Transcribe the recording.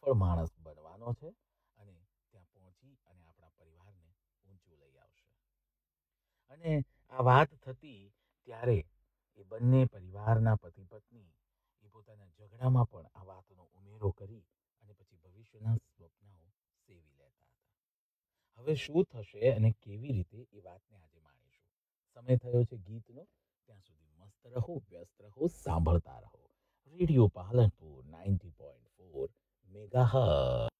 સફળ માણસ બનવાનો છે અને ત્યાં પહોંચી અને આપણા પરિવારને ઊંચું લઈ આવશે. અને આ વાત થતી ત્યારે એ બંને પરિવારના પતિ પત્ની એ પોતાના ઝઘડામાં પણ આ વાતનો ઉમેરો કરી અને પછી ભવિષ્યના સ્વપ્નાઓ સેવી લેતા હતા. હવે શું થશે અને કેવી રીતે એ વાતને આજે માણીશું. સમય થયો છે ગીતનો. ત્યાં સુધી મસ્ત રહો, વ્યસ્ત રહો, સાંભળતા રહો રેડિયો પાલનપુર 90.4 મેગાહર્ટ્ઝ.